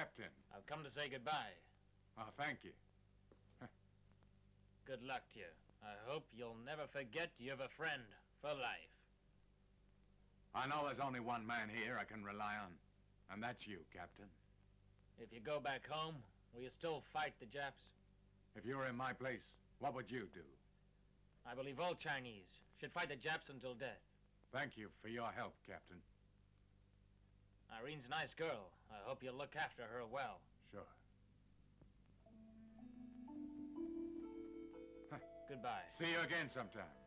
Captain. I've come to say goodbye. Oh, thank you. Good luck to you. I hope you'll never forget you have a friend for life. I know there's only one man here I can rely on, and that's you, Captain. If you go back home, will you still fight the Japs? If you were in my place, what would you do? I believe all Chinese should fight the Japs until death. Thank you for your help, Captain. Irene's a nice girl. I hope you'll look after her well. Sure. Goodbye. See you again sometime.